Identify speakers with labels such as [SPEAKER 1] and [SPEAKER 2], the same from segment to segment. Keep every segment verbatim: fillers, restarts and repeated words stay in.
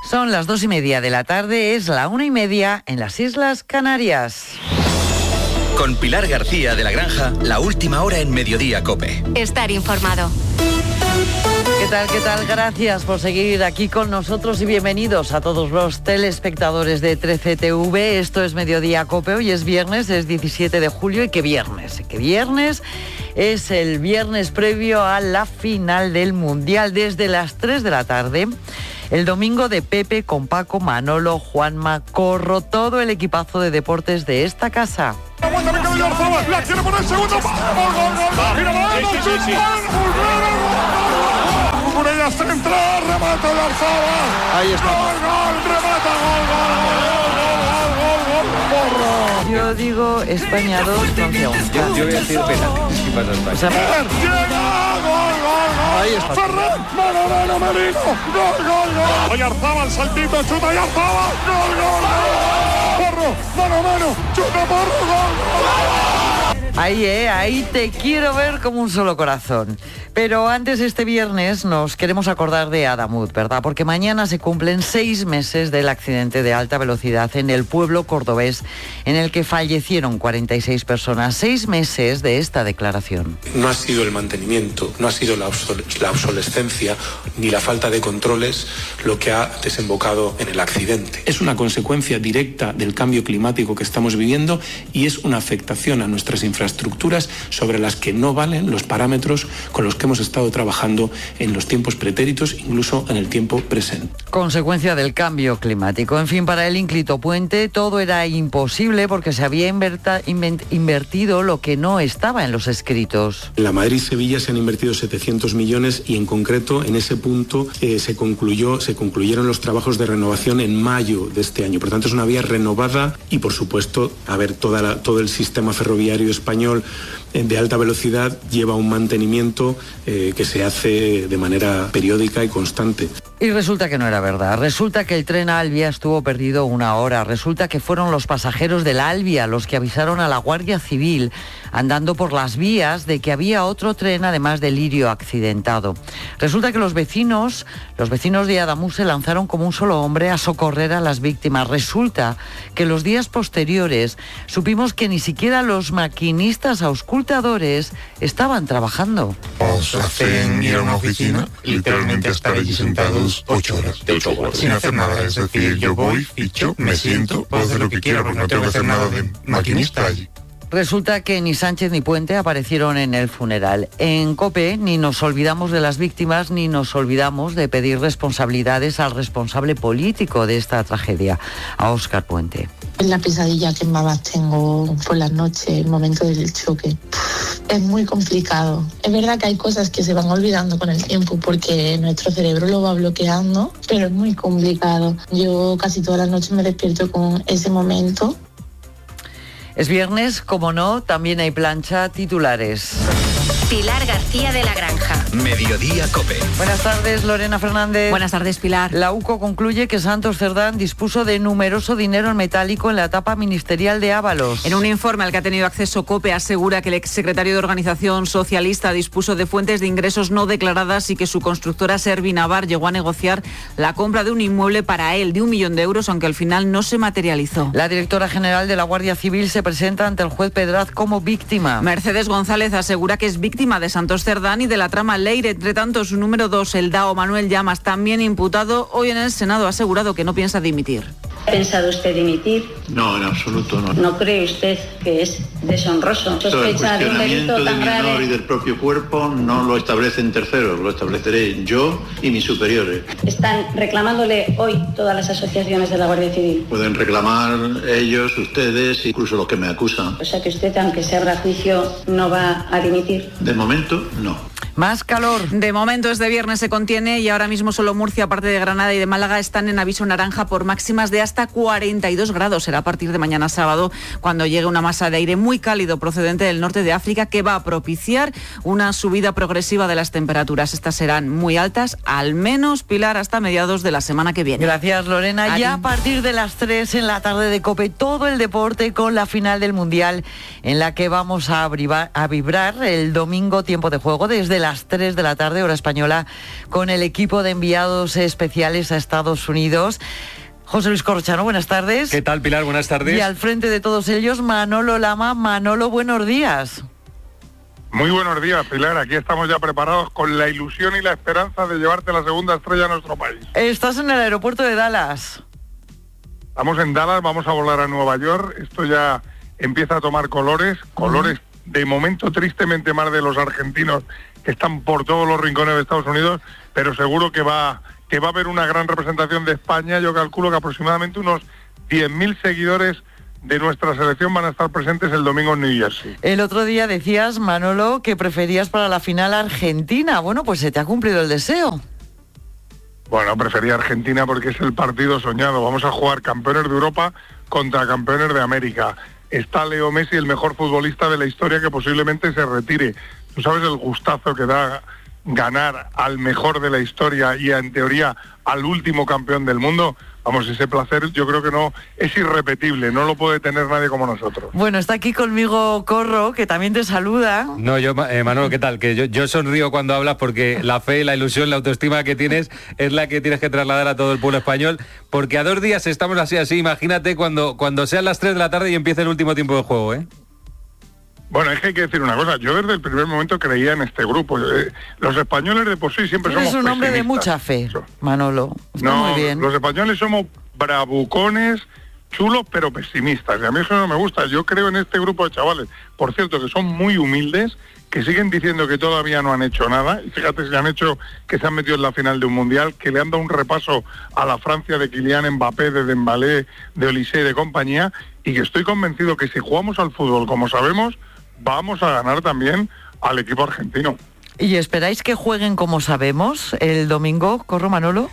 [SPEAKER 1] Son las dos y media de la tarde, es la una y media en las Islas Canarias.
[SPEAKER 2] Con Pilar García de la Granja, la última hora en Mediodía COPE.
[SPEAKER 3] Estar informado.
[SPEAKER 1] ¿Qué tal, qué tal? Gracias por seguir aquí con nosotros y bienvenidos a todos los telespectadores de trece T V. Esto es Mediodía COPE, hoy es viernes, es diecisiete de julio y qué viernes, qué viernes. Es el viernes previo a la final del Mundial desde las tres de la tarde. El domingo de Pepe con Paco, Manolo, Juanma, Corro, todo el equipazo de deportes de esta casa.
[SPEAKER 4] Aguanta Ricardo Oyarzabal, la quiere poner segundo. Gol, gol, gol. Mira, sí, sí, sí, sí. Cucurella central, remata Oyarzabal. Ahí está. Gol, gol, remata, gol, gol, gol, gol, gol, gol, gol.
[SPEAKER 1] Yo digo España dos, Francia uno.
[SPEAKER 5] Yo, yo voy a decir penalti. ¿Qué pasa España?
[SPEAKER 1] O sea,
[SPEAKER 4] llega, gol, gol, gol.
[SPEAKER 5] Ahí está.
[SPEAKER 4] Ferran, mano, mano, Merino. Gol, gol, gol. Oyarzabal, saltito, chuta Oyarzabal. Gol, gol, gol. Porro, mano, mano, chuta Porro, gol, gol.
[SPEAKER 1] Ahí, eh, ahí te quiero ver como un solo corazón. Pero antes, este viernes nos queremos acordar de Adamut, ¿verdad? Porque mañana se cumplen seis meses del accidente de alta velocidad en el pueblo cordobés en el que fallecieron cuarenta y seis personas. Seis meses de esta declaración.
[SPEAKER 6] No ha sido el mantenimiento, no ha sido la, obsol- la obsolescencia ni la falta de controles lo que ha desembocado en el accidente.
[SPEAKER 7] Es una consecuencia directa del cambio climático que estamos viviendo y es una afectación a nuestras infraestructuras sobre las que no valen los parámetros con los que hemos estado trabajando en los tiempos pretéritos, incluso en el tiempo presente.
[SPEAKER 1] Consecuencia del cambio climático. En fin, para el ínclito puente todo era imposible porque se había inverta, invent, invertido lo que no estaba en los escritos.
[SPEAKER 6] En la Madrid-Sevilla se han invertido setecientos millones y en concreto en ese punto eh, se concluyó, se concluyeron los trabajos de renovación en mayo de este año. Por tanto, es una vía renovada y, por supuesto, a ver, toda la, todo el sistema ferroviario español de alta velocidad lleva un mantenimiento eh, que se hace de manera periódica y constante.
[SPEAKER 1] Y resulta que no era verdad. Resulta que el tren Albia estuvo perdido una hora. Resulta que fueron los pasajeros del Albia los que avisaron a la Guardia Civil andando por las vías de que había otro tren además de Lirio accidentado. Resulta que los vecinos, los vecinos de Adamut se lanzaron como un solo hombre a socorrer a las víctimas. Resulta que los días posteriores supimos que ni siquiera los maquinistas auscultadores estaban trabajando.
[SPEAKER 8] Os hacen ir a una oficina, literalmente estar allí sentados ocho horas, de ocho horas, sin hacer nada. Es decir, yo voy, ficho, me siento, puedo hacer lo que quiera, porque no tengo que hacer nada de maquinista allí.
[SPEAKER 1] Resulta que ni Sánchez ni Puente aparecieron en el funeral. En COPE ni nos olvidamos de las víctimas ni nos olvidamos de pedir responsabilidades al responsable político de esta tragedia, a Óscar Puente.
[SPEAKER 9] La pesadilla que más tengo por las noches, el momento del choque. Es muy complicado. Es verdad que hay cosas que se van olvidando con el tiempo porque nuestro cerebro lo va bloqueando, pero es muy complicado. Yo casi todas las noches me despierto con ese momento.
[SPEAKER 1] Es viernes, como no, también hay plancha, titulares.
[SPEAKER 3] Pilar García de la Granja.
[SPEAKER 2] Mediodía COPE.
[SPEAKER 1] Buenas tardes, Lorena Fernández.
[SPEAKER 10] Buenas tardes, Pilar.
[SPEAKER 1] La UCO concluye que Santos Cerdán dispuso de numeroso dinero en metálico en la etapa ministerial de Ábalos.
[SPEAKER 10] En un informe al que ha tenido acceso COPE asegura que el exsecretario de Organización Socialista dispuso de fuentes de ingresos no declaradas y que su constructora Servinavar llegó a negociar la compra de un inmueble para él de un millón de euros, aunque al final no se materializó.
[SPEAKER 1] La directora general de la Guardia Civil se presenta ante el juez Pedraz como víctima.
[SPEAKER 10] Mercedes González asegura que es víctima de Santos Cerdán y de la trama Leire. Entre tanto, su número dos, el D A O Manuel Llamas, también imputado, hoy en el Senado ha asegurado que no piensa dimitir.
[SPEAKER 11] ¿Ha pensado usted dimitir?
[SPEAKER 12] No, en absoluto no.
[SPEAKER 11] ¿No cree usted que es deshonroso sospechar de un delito tan grave?
[SPEAKER 12] El honor y del propio cuerpo no lo establecen terceros, lo estableceré yo y mis superiores.
[SPEAKER 11] ¿Están reclamándole hoy todas las asociaciones de la Guardia Civil?
[SPEAKER 12] Pueden reclamar ellos, ustedes, incluso los que me acusan.
[SPEAKER 11] O sea que usted, aunque se abra juicio, no va a dimitir.
[SPEAKER 12] De momento, no.
[SPEAKER 1] Más calor.
[SPEAKER 10] De momento este viernes se contiene y ahora mismo solo Murcia, aparte de Granada y de Málaga, están en aviso naranja por máximas de hasta cuarenta y dos grados. Será a partir de mañana sábado cuando llegue una masa de aire muy cálido procedente del norte de África que va a propiciar una subida progresiva de las temperaturas. Estas serán muy altas, al menos, Pilar, hasta mediados de la semana que viene.
[SPEAKER 1] Gracias, Lorena.
[SPEAKER 10] A
[SPEAKER 1] ya
[SPEAKER 10] ti.
[SPEAKER 1] a partir de las tres en la tarde de COPE, todo el deporte con la final del Mundial en la que vamos a, abrivar, a vibrar el domingo tiempo de juego desde la las tres de la tarde, hora española, con el equipo de enviados especiales a Estados Unidos. José Luis Corrochano, buenas tardes.
[SPEAKER 5] ¿Qué tal, Pilar? Buenas tardes.
[SPEAKER 1] Y al frente de todos ellos, Manolo Lama. Manolo, buenos días.
[SPEAKER 8] Muy buenos días, Pilar. Aquí estamos ya preparados con la ilusión y la esperanza de llevarte la segunda estrella a nuestro país.
[SPEAKER 1] Estás en el aeropuerto de Dallas.
[SPEAKER 8] Estamos en Dallas, vamos a volar a Nueva York. Esto ya empieza a tomar colores, colores uh-huh. de momento tristemente más de los argentinos que están por todos los rincones de Estados Unidos, pero seguro que va, que va a haber una gran representación de España. Yo calculo que aproximadamente unos diez mil seguidores de nuestra selección van a estar presentes el domingo en New Jersey.
[SPEAKER 1] El otro día decías, Manolo, que preferías para la final Argentina. Bueno, pues se te ha cumplido el deseo.
[SPEAKER 8] Bueno, prefería Argentina porque es el partido soñado. Vamos a jugar campeones de Europa contra campeones de América. Está Leo Messi, el mejor futbolista de la historia, que posiblemente se retire. Tú sabes el gustazo que da ganar al mejor de la historia y en teoría al último campeón del mundo. Vamos, ese placer yo creo que no es irrepetible, no lo puede tener nadie como nosotros.
[SPEAKER 1] Bueno, está aquí conmigo Corro, que también te saluda.
[SPEAKER 5] No, yo, eh, Manolo, ¿qué tal? Que yo, yo sonrío cuando hablas porque la fe, la ilusión, la autoestima que tienes es la que tienes que trasladar a todo el pueblo español, porque a dos días estamos así, así, imagínate cuando, cuando sean las tres de la tarde y empiece el último tiempo de juego, ¿eh?
[SPEAKER 8] Bueno, es que hay que decir una cosa, yo desde el primer momento creía en este grupo. Eh, los españoles de por sí siempre somos
[SPEAKER 1] Eres un hombre de mucha fe, Manolo. Está
[SPEAKER 8] no,
[SPEAKER 1] muy bien.
[SPEAKER 8] Los españoles somos bravucones, chulos, pero pesimistas. Y a mí eso no me gusta. Yo creo en este grupo de chavales, por cierto, que son muy humildes, que siguen diciendo que todavía no han hecho nada. Y fíjate si han hecho que se han metido en la final de un mundial, que le han dado un repaso a la Francia de Kylian Mbappé, de Dembélé, de Olise y de compañía. Y que estoy convencido que si jugamos al fútbol como sabemos, vamos a ganar también al equipo argentino.
[SPEAKER 1] ¿Y esperáis que jueguen como sabemos el domingo, Corro, Manolo?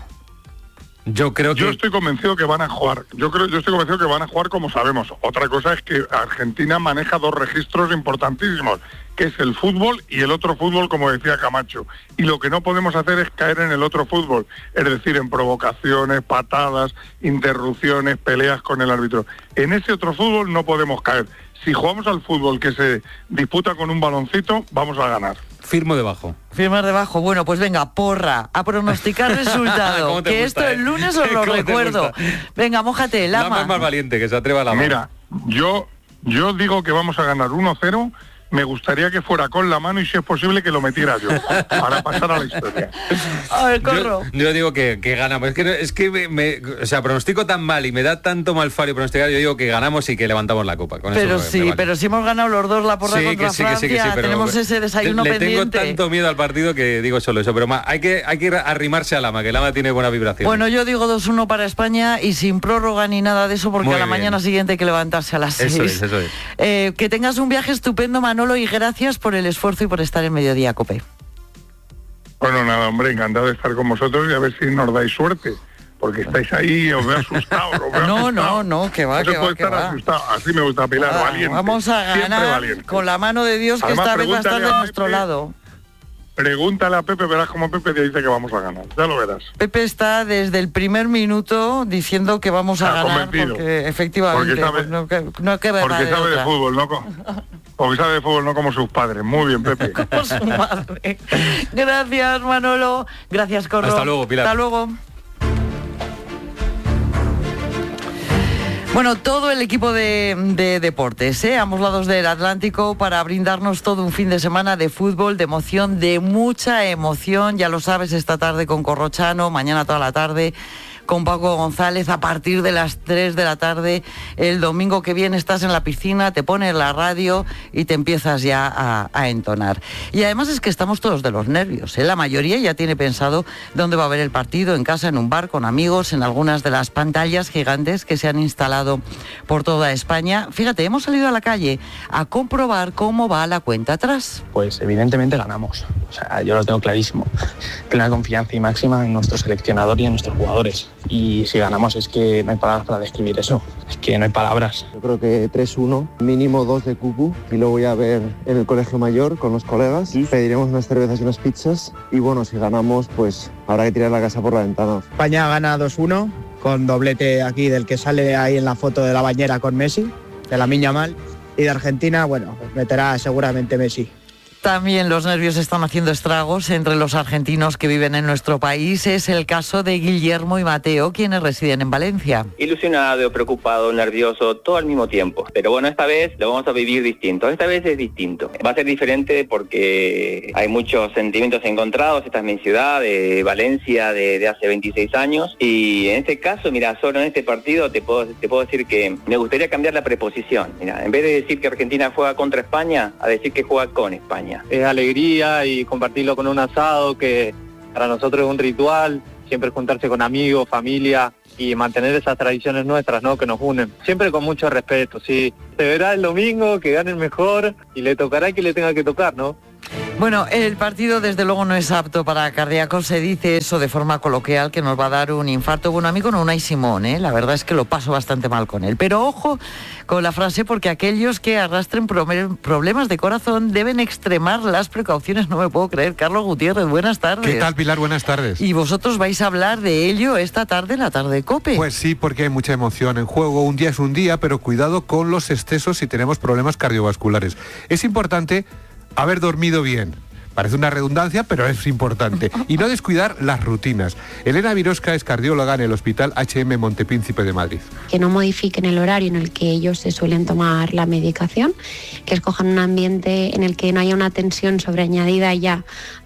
[SPEAKER 5] Yo creo que...
[SPEAKER 8] Yo estoy convencido que van a jugar. Yo creo, yo estoy convencido que van a jugar como sabemos. Otra cosa es que Argentina maneja dos registros importantísimos, que es el fútbol y el otro fútbol, como decía Camacho. Y lo que no podemos hacer es caer en el otro fútbol, es decir, en provocaciones, patadas, interrupciones, peleas con el árbitro. En ese otro fútbol no podemos caer. Si jugamos al fútbol que se disputa con un baloncito, vamos a ganar.
[SPEAKER 5] Firmo debajo.
[SPEAKER 1] Firmar debajo. Bueno, pues venga, porra, a pronosticar resultado. Que gusta, esto eh? el lunes os lo recuerdo. Venga, mójate, Lama.
[SPEAKER 5] Lama es más valiente, que se atreva a la mano.
[SPEAKER 8] Mira, yo, yo digo que vamos a ganar uno cero. Me gustaría que fuera con la mano y si es posible que lo metiera yo, para pasar a la historia.
[SPEAKER 1] A ver, Corro.
[SPEAKER 5] Yo, yo digo que, que ganamos. Es que, es que me, me, o sea, pronostico tan mal y me da tanto malfario pronosticar, yo digo que ganamos y que levantamos la copa. Con
[SPEAKER 1] pero
[SPEAKER 5] eso
[SPEAKER 1] sí,
[SPEAKER 5] me vale.
[SPEAKER 1] pero si hemos ganado los dos la porra
[SPEAKER 5] sí,
[SPEAKER 1] contra
[SPEAKER 5] que sí,
[SPEAKER 1] Francia,
[SPEAKER 5] que sí, que sí, pero
[SPEAKER 1] tenemos ese desayuno
[SPEAKER 5] le, le
[SPEAKER 1] pendiente.
[SPEAKER 5] Tengo tanto miedo al partido que digo solo eso, pero más, hay que hay que arrimarse a Lama, que Lama tiene buena vibración.
[SPEAKER 1] Bueno, yo digo dos uno para España y sin prórroga ni nada de eso, porque
[SPEAKER 5] Muy
[SPEAKER 1] a la
[SPEAKER 5] bien.
[SPEAKER 1] mañana siguiente hay que levantarse a las seis.
[SPEAKER 5] Eso es, eso es.
[SPEAKER 1] Eh, que tengas un viaje estupendo, Manolo, y gracias por el esfuerzo y por estar en Mediodía Cope.
[SPEAKER 8] Bueno, nada, hombre, encantado de estar con vosotros y a ver si nos dais suerte, porque estáis ahí, os veo asustados. Os veo
[SPEAKER 1] no,
[SPEAKER 8] asustados.
[SPEAKER 1] no, no, que va,
[SPEAKER 8] no
[SPEAKER 1] que
[SPEAKER 8] se
[SPEAKER 1] va,
[SPEAKER 8] puede
[SPEAKER 1] que
[SPEAKER 8] estar
[SPEAKER 1] va.
[SPEAKER 8] asustado. Así me gusta, Pilar,
[SPEAKER 1] Ah,
[SPEAKER 8] valiente.
[SPEAKER 1] vamos a ganar
[SPEAKER 8] valiente.
[SPEAKER 1] con la mano de Dios, que
[SPEAKER 8] Además,
[SPEAKER 1] esta vez va a estar de
[SPEAKER 8] pregúntale a
[SPEAKER 1] nuestro
[SPEAKER 8] Pepe,
[SPEAKER 1] lado.
[SPEAKER 8] Pregúntale a Pepe, verás como Pepe te dice que vamos a ganar, ya lo verás.
[SPEAKER 1] Pepe está desde el primer minuto diciendo que vamos a
[SPEAKER 8] Está
[SPEAKER 1] ganar,
[SPEAKER 8] convencido.
[SPEAKER 1] porque efectivamente
[SPEAKER 8] Porque sabe,
[SPEAKER 1] pues no, que, no que
[SPEAKER 8] porque sabe
[SPEAKER 1] otra.
[SPEAKER 8] de fútbol, no co- porque sabe de fútbol, no como sus padres. Muy bien, Pepe.
[SPEAKER 1] Como su madre. Gracias, Manolo. Gracias, Corro.
[SPEAKER 5] Hasta luego, Pilar.
[SPEAKER 1] Hasta luego. Bueno, todo el equipo de, de deportes, ¿eh? ambos lados del Atlántico, para brindarnos todo un fin de semana de fútbol, de emoción, de mucha emoción. Ya lo sabes, esta tarde con Corrochano, mañana toda la tarde con Paco González, a partir de las tres de la tarde. El domingo que viene estás en la piscina, te pones la radio y te empiezas ya a, a entonar. Y además es que estamos todos de los nervios, ¿eh? La mayoría ya tiene pensado dónde va a ver el partido, en casa, en un bar, con amigos, en algunas de las pantallas gigantes que se han instalado por toda España. Fíjate, hemos salido a la calle a comprobar cómo va la cuenta atrás.
[SPEAKER 13] Pues evidentemente ganamos. O sea, yo lo tengo clarísimo. Plena confianza y máxima en nuestro seleccionador y en nuestros jugadores. Y si ganamos es que no hay palabras para describir eso. Es que no hay palabras.
[SPEAKER 14] Yo creo que tres uno, mínimo dos de cucu, y lo voy a ver en el colegio mayor con los colegas. Pediremos unas cervezas y unas pizzas. Y bueno, si ganamos, pues habrá que tirar la casa por la ventana.
[SPEAKER 15] España gana dos uno, con doblete aquí del que sale ahí en la foto de la bañera con Messi, de la Miña Mal. Y de Argentina, bueno, meterá seguramente Messi.
[SPEAKER 1] También los nervios están haciendo estragos entre los argentinos que viven en nuestro país. Es el caso de Guillermo y Mateo, quienes residen en Valencia.
[SPEAKER 16] Ilusionado, preocupado, nervioso, todo al mismo tiempo. Pero bueno, esta vez lo vamos a vivir distinto. Esta vez es distinto. Va a ser diferente porque hay muchos sentimientos encontrados. Esta es mi ciudad, de Valencia, de, de hace veintiséis años. Y en este caso, mira, solo en este partido te puedo, te puedo decir que me gustaría cambiar la preposición. Mira, en vez de decir que Argentina juega contra España, a decir que juega con España.
[SPEAKER 13] Es alegría y compartirlo con un asado, que para nosotros es un ritual, siempre juntarse con amigos, familia y mantener esas tradiciones nuestras, ¿no?, que nos unen. Siempre con mucho respeto, sí. Se verá el domingo, que gane el mejor y le tocará que le tenga que tocar, ¿no?
[SPEAKER 1] Bueno, el partido desde luego no es apto para cardíacos, se dice eso de forma coloquial, que nos va a dar un infarto. Bueno, a mí con Unai Simón, ¿eh? La verdad es que lo paso bastante mal con él. Pero ojo con la frase, porque aquellos que arrastren problemas de corazón deben extremar las precauciones. No me puedo creer. Carlos Gutiérrez, buenas tardes.
[SPEAKER 17] ¿Qué tal, Pilar? Buenas tardes.
[SPEAKER 1] Y vosotros vais a hablar de ello esta tarde en la tarde COPE.
[SPEAKER 17] Pues sí, porque hay mucha emoción en juego. Un día es un día, pero cuidado con los excesos si tenemos problemas cardiovasculares. Es importante haber dormido bien. Parece una redundancia, pero es importante. Y no descuidar las rutinas. Elena Virosca es cardióloga en el Hospital H M Montepríncipe de Madrid.
[SPEAKER 18] Que no modifiquen el horario en el que ellos se suelen tomar la medicación, que escojan un ambiente en el que no haya una tensión sobreañadida ya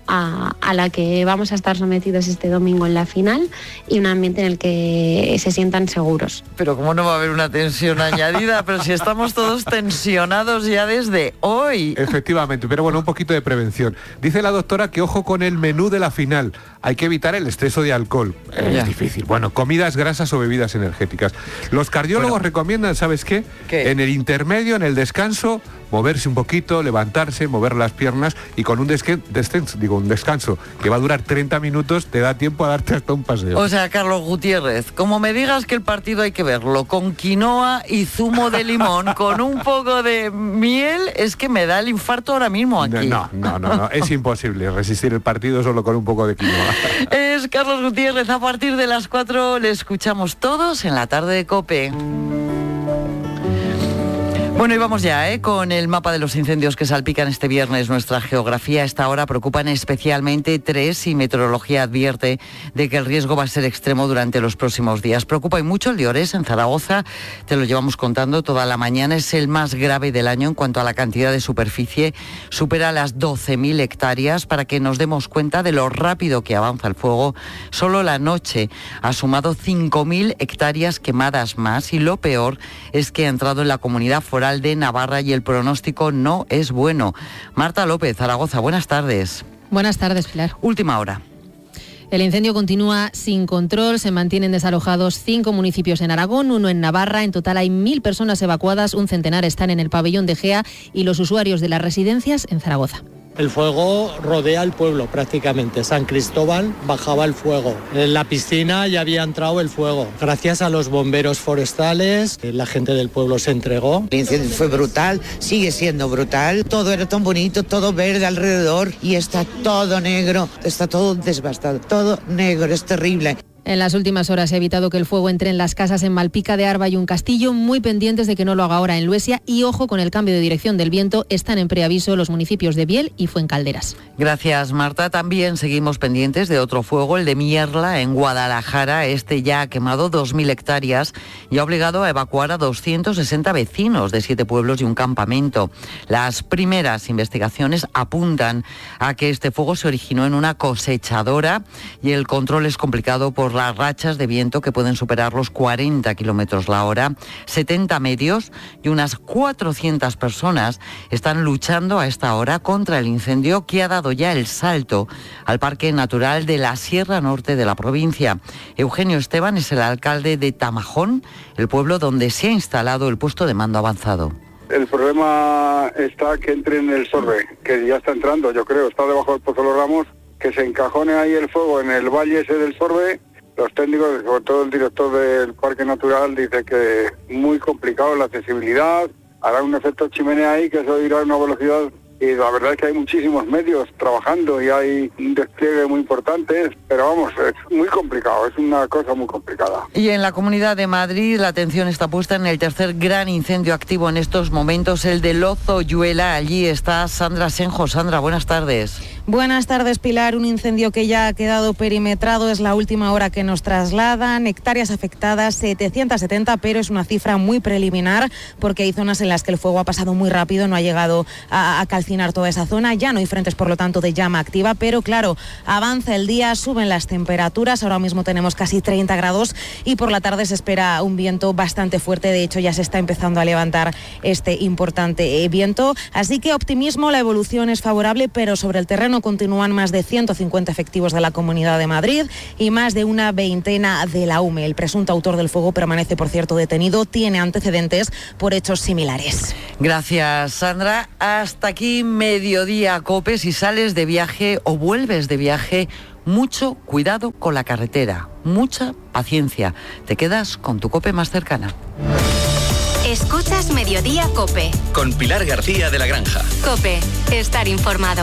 [SPEAKER 18] a, a la que vamos a estar sometidos este domingo en la final, y un ambiente en el que se sientan seguros.
[SPEAKER 1] Pero ¿cómo no va a haber una tensión añadida? Pero si estamos todos tensionados ya desde hoy.
[SPEAKER 17] Efectivamente, pero bueno, un poquito de prevención. Dice la doctora que ojo con el menú de la final. Hay que evitar el exceso de alcohol. Es difícil. Bueno, comidas grasas o bebidas energéticas. Los cardiólogos bueno, recomiendan, ¿sabes qué? ¿Qué? En el intermedio, en el descanso, moverse un poquito, levantarse, mover las piernas, y con un, desque, descenso, digo, un descanso que va a durar treinta minutos, te da tiempo a darte hasta un paseo.
[SPEAKER 1] O sea, Carlos Gutiérrez, como me digas que el partido hay que verlo con quinoa y zumo de limón, con un poco de miel, es que me da el infarto ahora mismo aquí.
[SPEAKER 17] No, no, no, no, es imposible resistir el partido solo con un poco de quinoa.
[SPEAKER 1] Es Carlos Gutiérrez. A partir de las cuatro le escuchamos todos en la tarde de COPE. Bueno, y vamos ya ¿eh? con el mapa de los incendios que salpican este viernes nuestra geografía. A esta hora preocupan especialmente tres, y Meteorología advierte de que el riesgo va a ser extremo durante los próximos días. Preocupa y mucho el de Orés, en Zaragoza. Te lo llevamos contando toda la mañana. Es el más grave del año en cuanto a la cantidad de superficie. Supera las doce mil hectáreas. Para que nos demos cuenta de lo rápido que avanza el fuego, solo la noche ha sumado cinco mil hectáreas quemadas más. Y lo peor es que ha entrado en la comunidad foral de Navarra y el pronóstico no es bueno. Marta López, Zaragoza, buenas tardes.
[SPEAKER 19] Buenas tardes, Pilar.
[SPEAKER 1] Última hora.
[SPEAKER 19] El incendio continúa sin control, se mantienen desalojados cinco municipios en Aragón, uno en Navarra. En total hay mil personas evacuadas, un centenar están en el pabellón de Gea y los usuarios de las residencias en Zaragoza.
[SPEAKER 20] El fuego rodea el pueblo prácticamente. San Cristóbal bajaba el fuego. En la piscina ya había entrado el fuego. Gracias a los bomberos forestales, la gente del pueblo se entregó.
[SPEAKER 21] El incendio fue brutal, sigue siendo brutal. Todo era tan bonito, todo verde alrededor, y está todo negro, está todo devastado, todo negro, es terrible.
[SPEAKER 19] En las últimas horas se ha evitado que el fuego entre en las casas en Malpica de Arba y un Castillo, muy pendientes de que no lo haga ahora en Luesia, y ojo con el cambio de dirección del viento. Están en preaviso los municipios de Biel y Fuencalderas.
[SPEAKER 1] Gracias, Marta. También seguimos pendientes de otro fuego, el de Mierla, en Guadalajara. Este ya ha quemado dos mil hectáreas y ha obligado a evacuar a doscientos sesenta vecinos de siete pueblos y un campamento. Las primeras investigaciones apuntan a que este fuego se originó en una cosechadora y el control es complicado por las rachas de viento que pueden superar los cuarenta kilómetros la hora. setenta medios y unas cuatrocientas personas están luchando a esta hora contra el incendio que ha dado ya el salto al Parque Natural de la Sierra Norte de la provincia. Eugenio Esteban es el alcalde de Tamajón, el pueblo donde se ha instalado el puesto de mando avanzado.
[SPEAKER 22] El problema está que entre en el Sorbe, que ya está entrando, yo creo, está debajo del Pozo de los Ramos, que se encajone ahí el fuego en el valle ese del Sorbe. Los técnicos, sobre todo el director del Parque Natural, dice que muy complicado la accesibilidad, hará un efecto chimenea ahí, que eso irá a una velocidad y la verdad es que hay muchísimos medios trabajando y hay un despliegue muy importante, pero vamos, es muy complicado, es una cosa muy complicada.
[SPEAKER 1] Y en la Comunidad de Madrid la atención está puesta en el tercer gran incendio activo en estos momentos, el de Lozoyuela. Allí está Sandra Senjo. Sandra, buenas tardes.
[SPEAKER 4] Buenas tardes, Pilar. Un incendio que ya ha quedado perimetrado, es la última hora que nos trasladan. Hectáreas afectadas, setecientos setenta, pero es una cifra muy preliminar porque hay zonas en las que el fuego ha pasado muy rápido, no ha llegado a, a calcinar toda esa zona. Ya no hay frentes, por lo tanto, de llama activa, pero claro, avanza el día, suben las temperaturas. Ahora mismo tenemos casi treinta grados y por la tarde se espera un viento bastante fuerte. De hecho, ya se está empezando a levantar este importante eh, viento. Así que optimismo, la evolución es favorable, pero sobre el terreno continúan más de ciento cincuenta efectivos de la Comunidad de Madrid y más de una veintena de la U M E. El presunto autor del fuego permanece, por cierto, detenido. Tiene antecedentes por hechos similares.
[SPEAKER 1] Gracias, Sandra. Hasta aquí Mediodía Cope. Si sales de viaje o vuelves de viaje, mucho cuidado con la carretera, mucha paciencia. Te quedas con tu Cope más cercana.
[SPEAKER 3] Escuchas Mediodía Cope.
[SPEAKER 2] Con Pilar García de la Granja.
[SPEAKER 3] Cope, estar informado.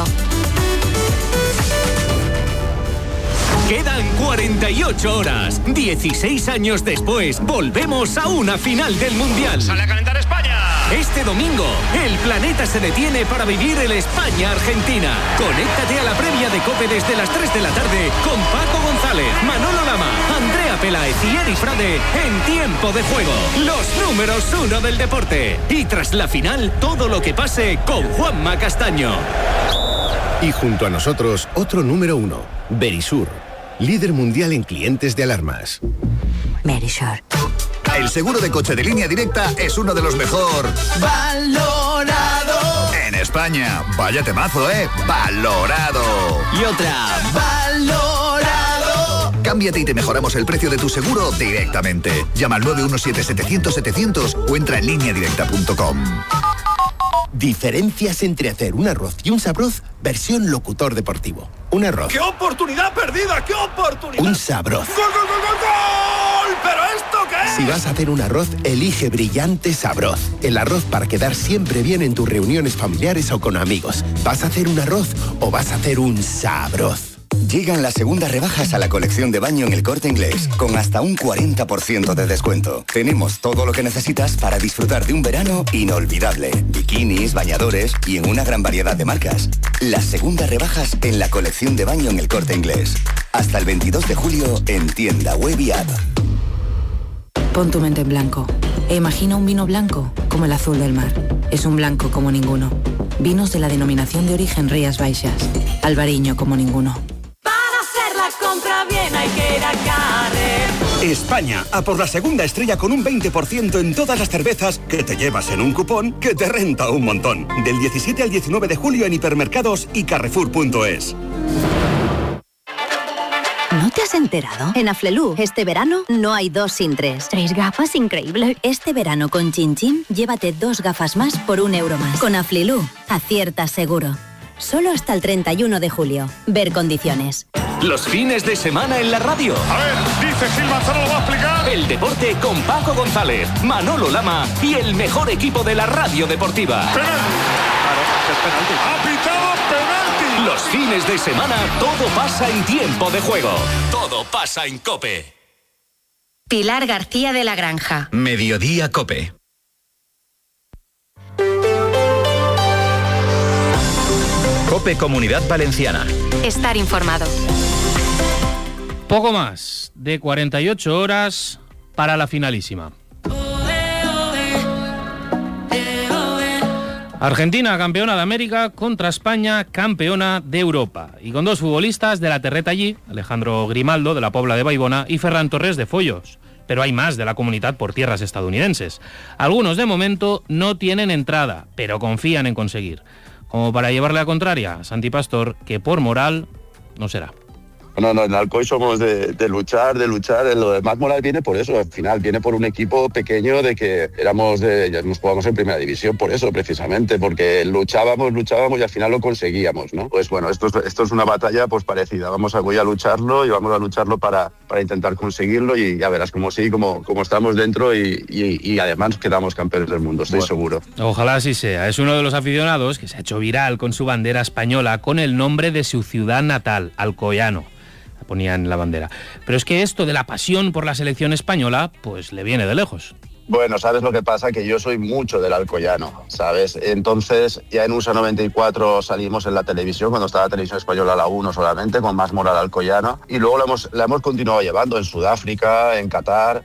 [SPEAKER 7] Quedan cuarenta y ocho horas. dieciséis años después, volvemos a una final del Mundial.
[SPEAKER 23] ¡Sale a calentar España!
[SPEAKER 7] Este domingo, el planeta se detiene para vivir el España-Argentina. Conéctate a la previa de COPE desde las tres de la tarde con Paco González, Manolo Lama, Andrea Peláez y Eri Frade en Tiempo de Juego. Los números uno del deporte. Y tras la final, todo lo que pase con Juanma Castaño.
[SPEAKER 24] Y junto a nosotros, otro número uno, Verisur, líder mundial en clientes de alarmas.
[SPEAKER 3] Verisur.
[SPEAKER 25] El seguro de coche de Línea Directa es uno de los mejor valorado en España. Vaya temazo, ¿eh? Valorado.
[SPEAKER 7] Y otra.
[SPEAKER 25] Valorado. Cámbiate y te mejoramos el precio de tu seguro directamente. Llama al nueve uno siete, setecientos, setecientos o entra en línea directa punto com.
[SPEAKER 24] Diferencias entre hacer un arroz y un sabroz, versión locutor deportivo. Un arroz.
[SPEAKER 23] ¡Qué oportunidad perdida! ¡Qué oportunidad!
[SPEAKER 24] Un sabroz.
[SPEAKER 23] ¡Gol, gol, gol, gol, gol! ¿Pero esto qué es?
[SPEAKER 24] Si vas a hacer un arroz, elige Brillante Sabroz. El arroz para quedar siempre bien en tus reuniones familiares o con amigos. ¿Vas a hacer un arroz o vas a hacer un sabroz?
[SPEAKER 26] Llegan las segundas rebajas a la colección de baño en El Corte Inglés, con hasta un cuarenta por ciento de descuento. Tenemos todo lo que necesitas para disfrutar de un verano inolvidable. Bikinis, bañadores y en una gran variedad de marcas. Las segundas rebajas en la colección de baño en El Corte Inglés. Hasta el veintidós de julio en tienda web y app.
[SPEAKER 27] Pon tu mente en blanco e imagina un vino blanco como el azul del mar. Es un blanco como ninguno. Vinos de la denominación de origen Rías Baixas. Albariño como ninguno.
[SPEAKER 28] Compra bien, hay que ir a Carrefour.
[SPEAKER 29] España, a por la segunda estrella con un veinte por ciento en todas las cervezas que te llevas en un cupón que te renta un montón. Del diecisiete al diecinueve de julio en hipermercados y carrefour punto es.
[SPEAKER 30] ¿No te has enterado? En Aflelu, este verano no hay dos sin tres. ¿Tres gafas? Increíble. Este verano con Chin Chin, llévate dos gafas más por un euro más. Con Aflelu, aciertas seguro. Solo hasta el treinta y uno de julio. Ver condiciones.
[SPEAKER 7] Los fines de semana en la radio.
[SPEAKER 23] A ver, dice Gil Manzano, lo va a explicar.
[SPEAKER 7] El deporte con Paco González, Manolo Lama y el mejor equipo de la radio deportiva.
[SPEAKER 23] ¡Penalti! Claro, es penalti. ¡Ha pitado penalti!
[SPEAKER 7] Los fines de semana todo pasa en Tiempo de Juego. Todo pasa en COPE.
[SPEAKER 3] Pilar García de la Granja.
[SPEAKER 2] Mediodía Cope. Cope Comunidad Valenciana.
[SPEAKER 3] Estar informado.
[SPEAKER 31] Poco más de cuarenta y ocho horas para la finalísima. Argentina, campeona de América, contra España, campeona de Europa. Y con dos futbolistas de la terreta allí, Alejandro Grimaldo, de la Pobla de Baibona, y Ferran Torres, de Follos. Pero hay más de la comunidad por tierras estadounidenses. Algunos, de momento, no tienen entrada, pero confían en conseguir. Como para llevarle la contraria a Santi Pastor, que por moral no será.
[SPEAKER 5] No, no, en Alcoy somos de, de luchar, de luchar. Lo demás moral viene por eso, al final viene por un equipo pequeño de que éramos de, ya nos jugamos en primera división por eso precisamente, porque luchábamos, luchábamos y al final lo conseguíamos, ¿no? Pues bueno, esto es, esto es una batalla pues parecida. Vamos a, voy a lucharlo y vamos a lucharlo para, para intentar conseguirlo y ya verás como sí, como, como estamos dentro y, y, y además quedamos campeones del mundo, estoy bueno, seguro.
[SPEAKER 31] Ojalá así sea. Es uno de los aficionados que se ha hecho viral con su bandera española con el nombre de su ciudad natal, Alcoyano. La ponía en la bandera. Pero es que esto de la pasión por la selección española, pues le viene de lejos.
[SPEAKER 5] Bueno, ¿sabes lo que pasa? Que yo soy mucho del Alcoyano, ¿sabes? Entonces, ya en U S A noventa y cuatro salimos en la televisión, cuando estaba la televisión española la uno solamente, con Más Moral Alcoyano, y luego la hemos, la hemos continuado llevando en Sudáfrica, en Qatar.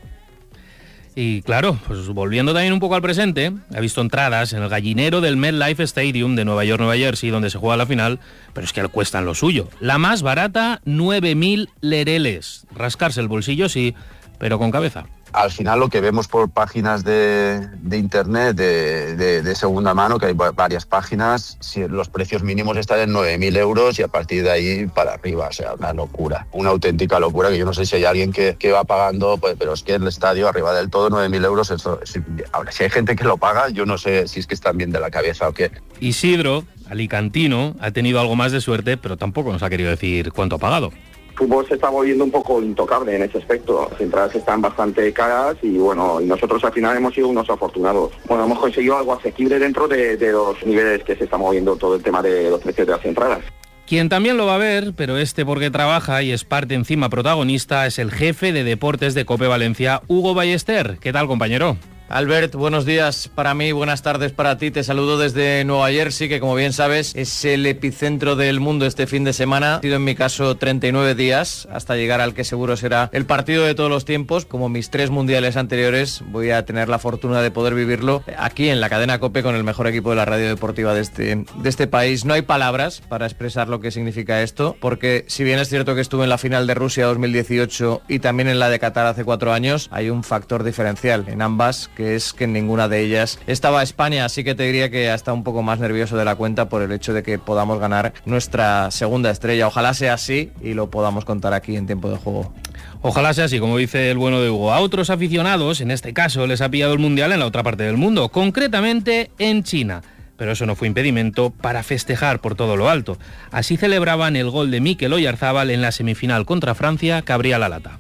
[SPEAKER 31] Y claro, pues volviendo también un poco al presente, ha visto entradas en el gallinero del MetLife Stadium de Nueva York, Nueva Jersey, donde se juega la final, pero es que cuestan lo suyo. La más barata, nueve mil lereles. Rascarse el bolsillo sí, pero con cabeza.
[SPEAKER 5] Al final lo que vemos por páginas de, de internet de, de, de segunda mano, que hay varias páginas, si los precios mínimos están en nueve mil euros y a partir de ahí para arriba, o sea, una locura, una auténtica locura, que yo no sé si hay alguien que, que va pagando, pues, pero es que el estadio arriba del todo nueve mil euros, eso, si, ahora si hay gente que lo paga, yo no sé si es que están bien de la cabeza o qué.
[SPEAKER 31] Isidro, alicantino, ha tenido algo más de suerte, pero tampoco nos ha querido decir cuánto ha pagado.
[SPEAKER 6] El fútbol se está volviendo un poco intocable en ese aspecto. Las entradas están bastante caras y bueno, y nosotros al final hemos sido unos afortunados. Bueno, hemos conseguido algo asequible dentro de, de los niveles que se está moviendo todo el tema de los precios de las entradas.
[SPEAKER 31] Quien también lo va a ver, pero este porque trabaja y es parte encima protagonista, es el jefe de deportes de COPE Valencia, Hugo Ballester. ¿Qué tal, compañero?
[SPEAKER 8] Albert, buenos días para mí, buenas tardes para ti. Te saludo desde Nueva Jersey, que como bien sabes es el epicentro del mundo este fin de semana. Ha sido en mi caso treinta y nueve días hasta llegar al que seguro será el partido de todos los tiempos. Como mis tres mundiales anteriores, voy a tener la fortuna de poder vivirlo aquí en la cadena COPE con el mejor equipo de la radio deportiva de este, de este país. No hay palabras para expresar lo que significa esto, porque si bien es cierto que estuve en la final de Rusia dos mil dieciocho y también en la de Qatar hace cuatro años, hay un factor diferencial en ambas, que que es que en ninguna de ellas estaba España, así que te diría que hasta un poco más nervioso de la cuenta por el hecho de que podamos ganar nuestra segunda estrella. Ojalá sea así y lo podamos contar aquí en tiempo de juego.
[SPEAKER 31] Ojalá sea así, como dice el bueno de Hugo. A otros aficionados, en este caso, les ha pillado el Mundial en la otra parte del mundo, concretamente en China. Pero eso no fue impedimento para festejar por todo lo alto. Así celebraban el gol de Mikel Oyarzábal en la semifinal contra Francia, que abría la lata.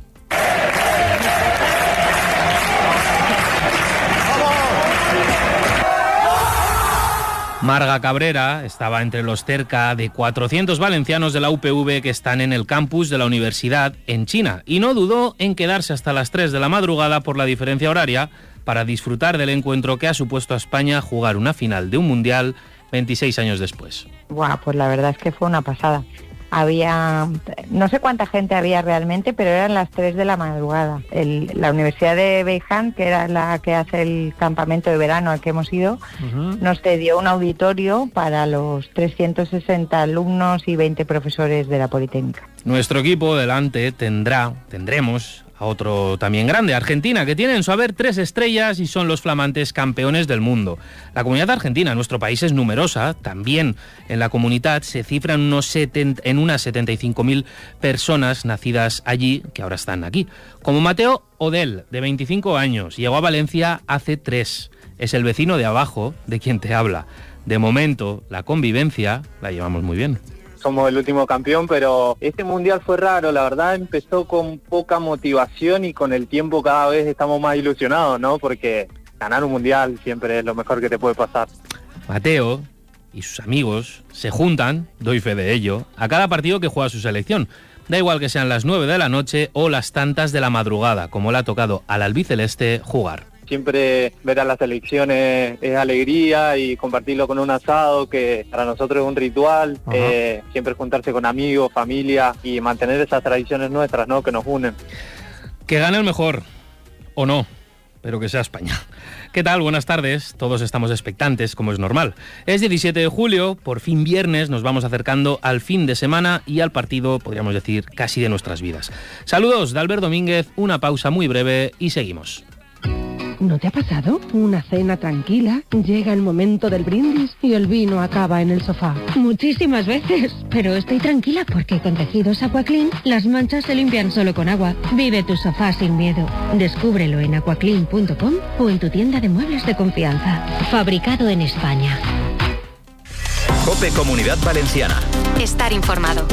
[SPEAKER 31] Marga Cabrera estaba entre los cerca de cuatrocientos valencianos de la U P V que están en el campus de la universidad en China y no dudó en quedarse hasta las tres de la madrugada por la diferencia horaria para disfrutar del encuentro que ha supuesto a España jugar una final de un mundial veintiséis años después.
[SPEAKER 9] Buah, pues la verdad es que fue una pasada. Había, no sé cuánta gente había realmente, pero eran las tres de la madrugada. El, la Universidad de Beijing, que era la que hace el campamento de verano al que hemos ido, uh-huh. nos cedió un auditorio para los trescientos sesenta alumnos y veinte profesores de la Politécnica.
[SPEAKER 31] Nuestro equipo delante tendrá, tendremos a otro también grande, Argentina, que tiene en su haber tres estrellas y son los flamantes campeones del mundo. La comunidad argentina, nuestro país, es numerosa, también en la comunidad se cifran unos setenta, en unas setenta y cinco mil personas nacidas allí, que ahora están aquí. Como Mateo Odell, de veinticinco años, llegó a Valencia hace tres. Es el vecino de abajo de quien te habla. De momento, la convivencia la llevamos muy bien.
[SPEAKER 10] Somos el último campeón, pero este mundial fue raro, la verdad empezó con poca motivación y con el tiempo cada vez estamos más ilusionados, ¿no? Porque ganar un mundial siempre es lo mejor que te puede pasar.
[SPEAKER 31] Mateo y sus amigos se juntan, doy fe de ello, a cada partido que juega su selección. Da igual que sean las nueve de la noche o las tantas de la madrugada, como le ha tocado al albiceleste jugar.
[SPEAKER 10] Siempre ver a las selecciones es alegría y compartirlo con un asado, que para nosotros es un ritual, eh, siempre juntarse con amigos, familia y mantener esas tradiciones nuestras, ¿no?, que nos unen.
[SPEAKER 31] Que gane el mejor, o no, pero que sea España. ¿Qué tal? Buenas tardes, todos estamos expectantes, como es normal. Es diecisiete de julio, por fin viernes, nos vamos acercando al fin de semana y al partido, podríamos decir, casi de nuestras vidas. Saludos de Albert Domínguez, una pausa muy breve y seguimos.
[SPEAKER 11] ¿No te ha pasado? Una cena tranquila, llega el momento del brindis y el vino acaba en el sofá.
[SPEAKER 12] Muchísimas veces, pero estoy tranquila porque con tejidos Aquaclean las manchas se limpian solo con agua. Vive tu sofá sin miedo. Descúbrelo en aquaclean punto com o en tu tienda de muebles de confianza. Fabricado en España.
[SPEAKER 2] COPE Comunidad Valenciana.
[SPEAKER 3] Estar informado.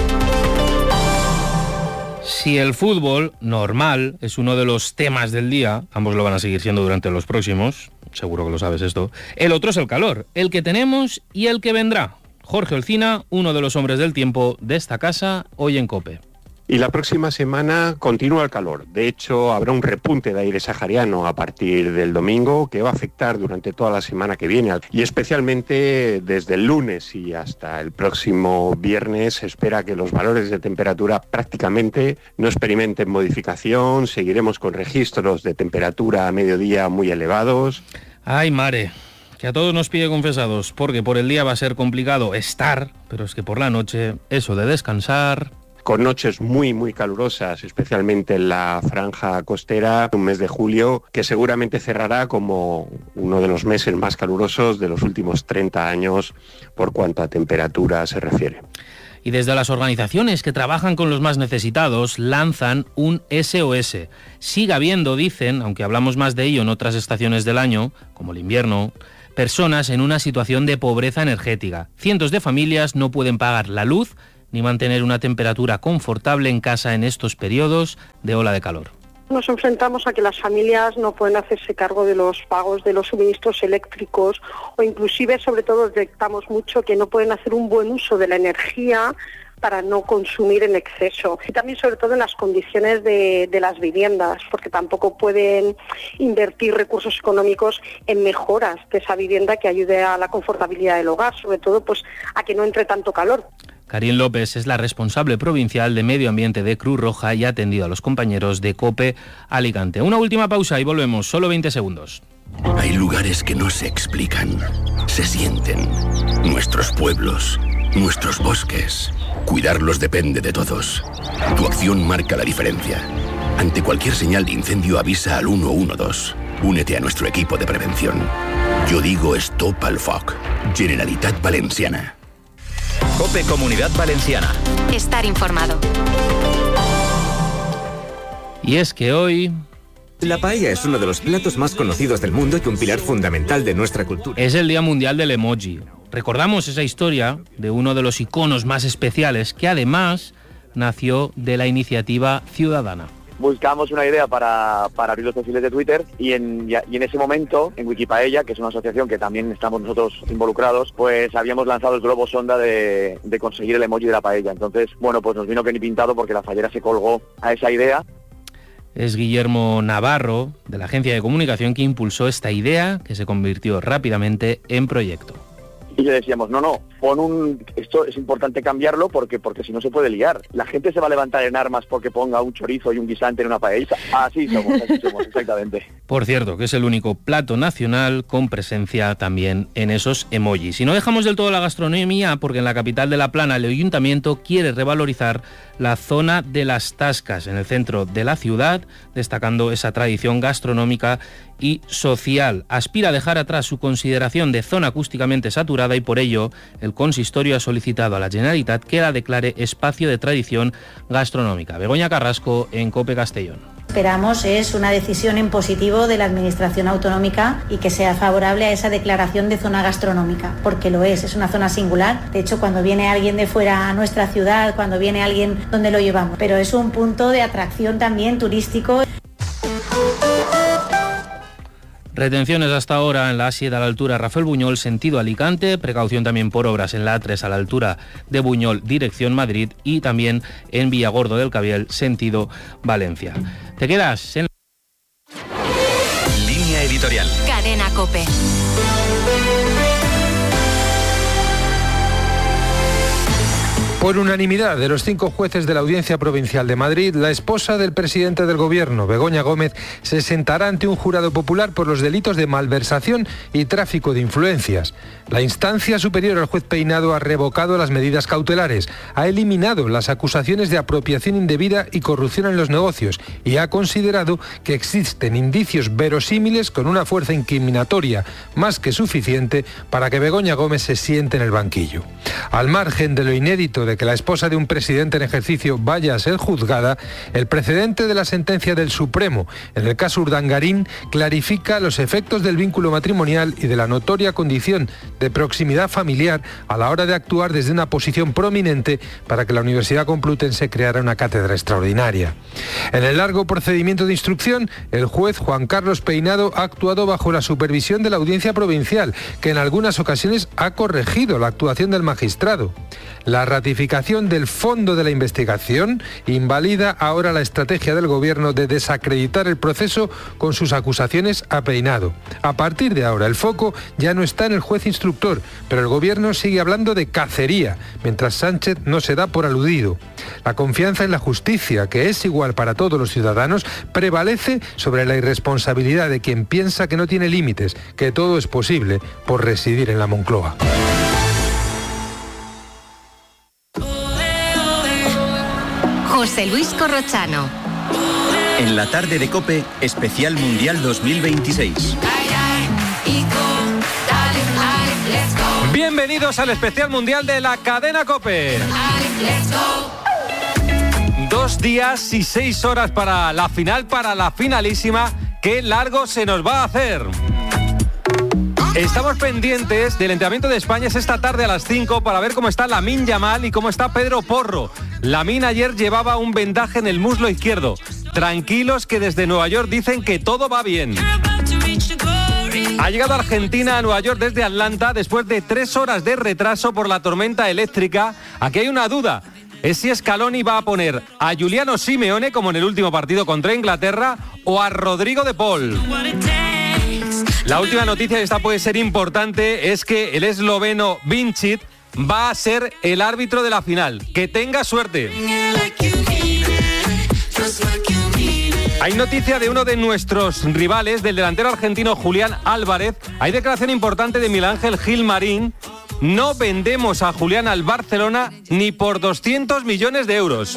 [SPEAKER 31] Si el fútbol, normal, es uno de los temas del día, ambos lo van a seguir siendo durante los próximos, seguro que lo sabes esto, el otro es el calor, el que tenemos y el que vendrá. Jorge Olcina, uno de los hombres del tiempo de esta casa, hoy en COPE.
[SPEAKER 13] Y la próxima semana continúa el calor. De hecho, habrá un repunte de aire sahariano a partir del domingo que va a afectar durante toda la semana que viene. Y especialmente desde el lunes y hasta el próximo viernes se espera que los valores de temperatura prácticamente no experimenten modificación. Seguiremos con registros de temperatura a mediodía muy elevados.
[SPEAKER 31] Ay, mare, que a todos nos pide confesados, porque por el día va a ser complicado estar, pero es que por la noche, eso de descansar...
[SPEAKER 13] Con noches muy, muy calurosas, especialmente en la franja costera, un mes de julio que seguramente cerrará como uno de los meses más calurosos de los últimos treinta años por cuanto a temperatura se refiere.
[SPEAKER 31] Y desde las organizaciones que trabajan con los más necesitados lanzan un S O S. Sigue habiendo, dicen, aunque hablamos más de ello en otras estaciones del año, como el invierno, personas en una situación de pobreza energética. Cientos de familias no pueden pagar la luz ni mantener una temperatura confortable en casa en estos periodos de ola de calor.
[SPEAKER 14] Nos enfrentamos a que las familias no pueden hacerse cargo de los pagos de los suministros eléctricos o inclusive, sobre todo, detectamos mucho que no pueden hacer un buen uso de la energía para no consumir en exceso. Y también, sobre todo, en las condiciones de, de las viviendas, porque tampoco pueden invertir recursos económicos en mejoras de esa vivienda que ayude a la confortabilidad del hogar, sobre todo pues a que no entre tanto calor.
[SPEAKER 31] Karin López es la responsable provincial de Medio Ambiente de Cruz Roja y ha atendido a los compañeros de COPE Alicante. Una última pausa y volvemos, solo veinte segundos.
[SPEAKER 24] Hay lugares que no se explican, se sienten. Nuestros pueblos, nuestros bosques. Cuidarlos depende de todos. Tu acción marca la diferencia. Ante cualquier señal de incendio avisa al uno uno dos. Únete a nuestro equipo de prevención. Yo digo Stop al Foc. Generalitat Valenciana.
[SPEAKER 2] COPE Comunidad Valenciana.
[SPEAKER 3] Estar informado.
[SPEAKER 31] Y es que hoy...
[SPEAKER 15] La paella es uno de los platos más conocidos del mundo y un pilar fundamental de nuestra cultura.
[SPEAKER 31] Es el Día Mundial del Emoji. Recordamos esa historia de uno de los iconos más especiales que además nació de la iniciativa ciudadana.
[SPEAKER 6] Buscamos una idea para, para abrir los perfiles de Twitter y en, y en ese momento, en Wikipaella, que es una asociación que también estamos nosotros involucrados, pues habíamos lanzado el globo sonda de, de conseguir el emoji de la paella. Entonces, bueno, pues nos vino que ni pintado porque la fallera se colgó a esa idea.
[SPEAKER 31] Es Guillermo Navarro, de la agencia de comunicación, que impulsó esta idea, que se convirtió rápidamente en proyecto.
[SPEAKER 6] Y le decíamos, no, no, pon un... Esto es importante cambiarlo porque porque si no se puede liar. La gente se va a levantar en armas porque ponga un chorizo y un guisante en una paella. Así somos, así somos, exactamente.
[SPEAKER 31] Por cierto, que es el único plato nacional con presencia también en esos emojis. Y no dejamos del todo la gastronomía porque en la capital de La Plana el Ayuntamiento quiere revalorizar la zona de las tascas en el centro de la ciudad, destacando esa tradición gastronómica y social. Aspira a dejar atrás su consideración de zona acústicamente saturada y por ello el consistorio ha solicitado a la Generalitat que la declare espacio de tradición gastronómica. Begoña Carrasco en COPE Castellón.
[SPEAKER 16] Esperamos es una decisión en positivo de la Administración Autonómica y que sea favorable a esa declaración de zona gastronómica, porque lo es, es una zona singular. De hecho, cuando viene alguien de fuera a nuestra ciudad, cuando viene alguien, ¿dónde lo llevamos? Pero es un punto de atracción también turístico.
[SPEAKER 31] Retenciones hasta ahora en la A siete a la altura Rafael Buñol, sentido Alicante, precaución también por obras en la A tres a la altura de Buñol, dirección Madrid, y también en Villagordo del Cabiel, sentido Valencia. ¿Te quedas en
[SPEAKER 2] Línea editorial?
[SPEAKER 3] Cadena COPE.
[SPEAKER 31] Pues
[SPEAKER 1] Por unanimidad de los cinco jueces de la Audiencia Provincial de Madrid, la esposa del presidente del Gobierno, Begoña Gómez, se sentará ante un jurado popular por los delitos de malversación y tráfico de influencias. La instancia superior al juez Peinado ha revocado las medidas cautelares, ha eliminado las acusaciones de apropiación indebida y corrupción en los negocios y ha considerado que existen indicios verosímiles con una fuerza incriminatoria más que suficiente para que Begoña Gómez se siente en el banquillo. Al margen de lo inédito de que la esposa de un presidente en ejercicio vaya a ser juzgada, el precedente de la sentencia del Supremo en el caso Urdangarín clarifica los efectos del vínculo matrimonial y de la notoria condición de proximidad familiar a la hora de actuar desde una posición prominente para que la Universidad Complutense creara una cátedra extraordinaria. En el largo procedimiento de instrucción, el juez Juan Carlos Peinado ha actuado bajo la supervisión de la Audiencia Provincial, que en algunas ocasiones ha corregido la actuación del magistrado. La ratificación del fondo de la investigación invalida ahora la estrategia del Gobierno de desacreditar el proceso con sus acusaciones a Peinado. A partir de ahora, el foco ya no está en el juez instructor, pero el Gobierno sigue hablando de cacería, mientras Sánchez no se da por aludido. La confianza en la justicia, que es igual para todos los ciudadanos, prevalece sobre la irresponsabilidad de quien piensa que no tiene límites, que todo es posible por residir en la Moncloa.
[SPEAKER 3] José Luis Corrochano.
[SPEAKER 2] En la tarde de COPE, especial Mundial dos mil veintiséis.
[SPEAKER 1] Bienvenidos al especial mundial de la cadena COPE. Dos días y seis horas para la final, para la finalísima. ¡Qué largo se nos va a hacer! Estamos pendientes del entrenamiento de España, es esta tarde a las cinco, para ver cómo está Lamine Yamal y cómo está Pedro Porro. Lamine ayer llevaba un vendaje en el muslo izquierdo. Tranquilos, que desde Nueva York dicen que todo va bien. Ha llegado Argentina a Nueva York desde Atlanta después de tres horas de retraso por la tormenta eléctrica. Aquí hay una duda. Es si Scaloni va a poner a Giuliano Simeone, como en el último partido contra Inglaterra, o a Rodrigo de Paul. La última noticia, y esta puede ser importante, es que el esloveno Vincic va a ser el árbitro de la final. ¡Que tenga suerte! Hay noticia de uno de nuestros rivales, del delantero argentino Julián Álvarez. Hay declaración importante de Miguel Ángel Gilmarín. No vendemos a Julián al Barcelona ni por doscientos millones de euros.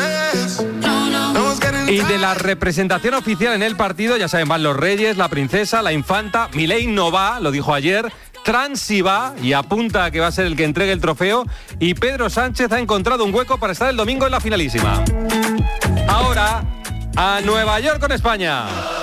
[SPEAKER 1] Y de la representación oficial en el partido, ya saben, van los Reyes, la Princesa, la Infanta. Milei no va, lo dijo ayer. Transi va y apunta a que va a ser el que entregue el trofeo. Y Pedro Sánchez ha encontrado un hueco para estar el domingo en la finalísima. Ahora, a Nueva York con España.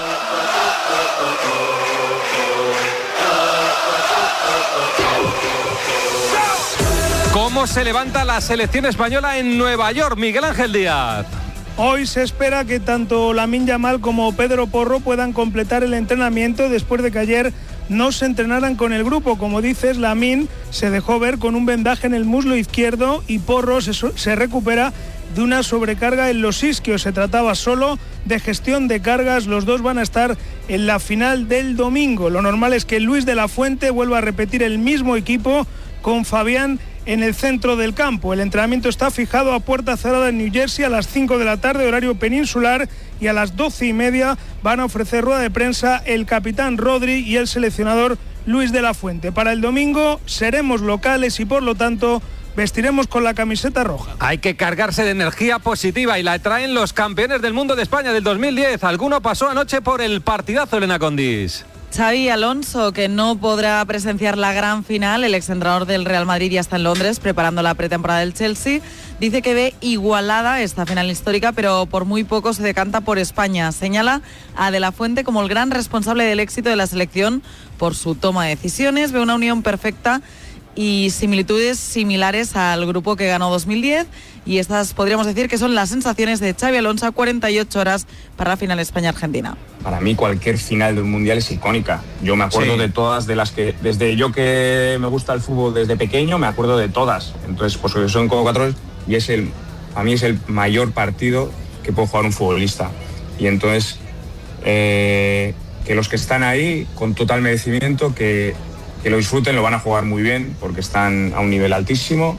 [SPEAKER 1] ¿Cómo se levanta la selección española en Nueva York, Miguel Ángel Díaz?
[SPEAKER 4] Hoy se espera que tanto Lamine Yamal como Pedro Porro puedan completar el entrenamiento después de que ayer no se entrenaran con el grupo. Como dices, Lamine se dejó ver con un vendaje en el muslo izquierdo y Porro se, se recupera de una sobrecarga en los isquios. Se trataba solo de gestión de cargas. Los dos van a estar en la final del domingo. Lo normal es que Luis de la Fuente vuelva a repetir el mismo equipo con Fabián en el centro del campo. El entrenamiento está fijado a puerta cerrada en New Jersey a las cinco de la tarde, horario peninsular, y a las doce y media van a ofrecer rueda de prensa el capitán Rodri y el seleccionador Luis de la Fuente. Para el domingo seremos locales y por lo tanto vestiremos con la camiseta roja.
[SPEAKER 1] Hay que cargarse de energía positiva y la traen los campeones del mundo de España del dos mil diez. Alguno pasó anoche por el partidazo, Elena Condis.
[SPEAKER 17] Xavi Alonso, que no podrá presenciar la gran final, el exentrenador del Real Madrid ya está en Londres preparando la pretemporada del Chelsea, dice que ve igualada esta final histórica, pero por muy poco se decanta por España. Señala a De la Fuente como el gran responsable del éxito de la selección por su toma de decisiones, ve una unión perfecta y similitudes similares al grupo que ganó dos mil diez, y estas podríamos decir que son las sensaciones de Xavi Alonso a cuarenta y ocho horas para la final España-Argentina.
[SPEAKER 18] Para mí cualquier final de un mundial es icónica. Yo me acuerdo sí. de todas, de las que, desde yo que me gusta el fútbol desde pequeño, me acuerdo de todas. Entonces, pues son como cuatro y es el, a mí es el mayor partido que puede jugar un futbolista. Y entonces, eh, que los que están ahí, con total merecimiento, que, que lo disfruten, lo van a jugar muy bien, porque están a un nivel altísimo.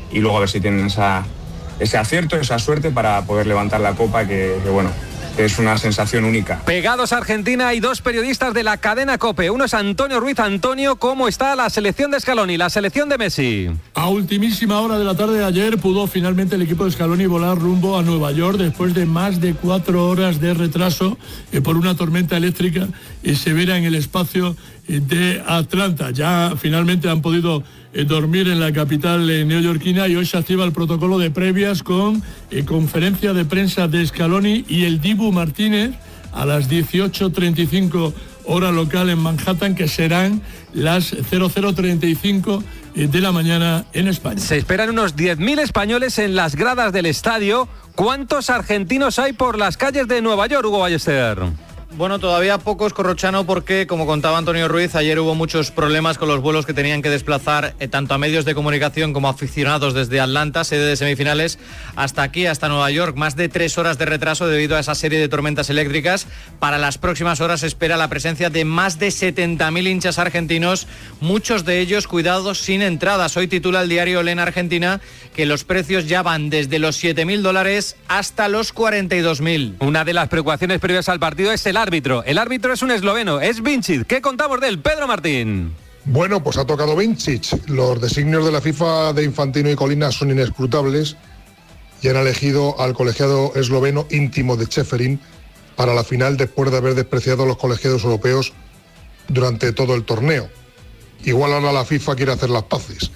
[SPEAKER 18] y luego a ver si tienen esa, ese acierto, esa suerte para poder levantar la copa, que, que bueno, es una sensación única.
[SPEAKER 19] Pegados a Argentina hay dos periodistas de la cadena COPE. Uno es Antonio Ruiz. Antonio, ¿cómo está la selección de Scaloni, la selección de Messi?
[SPEAKER 20] A ultimísima hora de la tarde de ayer pudo finalmente el equipo de Scaloni volar rumbo a Nueva York después de más de cuatro horas de retraso eh, por una tormenta eléctrica eh, severa en el espacio eh, de Atlanta. Ya finalmente han podido eh, dormir en la capital eh, neoyorquina y hoy se activa el protocolo de previas con eh, conferencia de prensa de Scaloni y el Dibu Martínez a las dieciocho treinta y cinco hora local en Manhattan, que serán las cero cero treinta y cinco de la mañana en España.
[SPEAKER 19] Se esperan unos diez mil españoles en las gradas del estadio. ¿Cuántos argentinos hay por las calles de Nueva York, Hugo Ballester?
[SPEAKER 8] Bueno, todavía pocos, Corrochano, porque, como contaba Antonio Ruiz, ayer hubo muchos problemas con los vuelos que tenían que desplazar eh, tanto a medios de comunicación como a aficionados desde Atlanta, sede de semifinales, hasta aquí, hasta Nueva York. Más de tres horas de retraso debido a esa serie de tormentas eléctricas. Para las próximas horas se espera la presencia de más de setenta mil hinchas argentinos, muchos de ellos, cuidados, sin entradas. Hoy titula el diario Olé en Argentina que los precios ya van desde los siete mil dólares hasta los cuarenta y dos mil.
[SPEAKER 19] Una de las preocupaciones previas al partido es el árbitro. El árbitro es un esloveno, es Vincic. ¿Qué contamos de él, Pedro Martín?
[SPEAKER 21] Bueno, pues ha tocado Vincic. Los designios de la FIFA de Infantino y Colina son inescrutables y han elegido al colegiado esloveno íntimo de Čeferin para la final después de haber despreciado a los colegiados europeos durante todo el torneo. Igual ahora la FIFA quiere hacer las paces.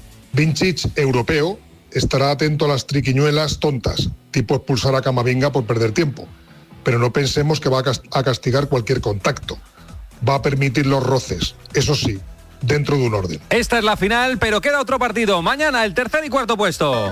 [SPEAKER 21] Vincic, europeo, estará atento a las triquiñuelas tontas, tipo expulsar a Camavinga por perder tiempo. Pero no pensemos que va a castigar cualquier contacto. Va a permitir los roces, eso sí, dentro de un orden.
[SPEAKER 19] Esta es la final, pero queda otro partido. Mañana el tercer y cuarto puesto.